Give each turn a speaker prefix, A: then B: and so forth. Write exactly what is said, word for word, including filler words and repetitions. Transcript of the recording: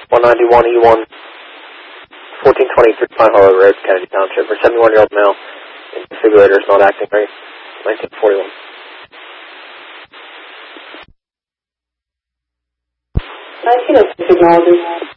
A: one ninety-one E one, fourteen twenty-three Pine Hollow Road, Kennedy Township. For seventy-one-year-old male, and defibrillator is not acting right. nineteen forty-one.
B: nineteen oh six, acknowledging.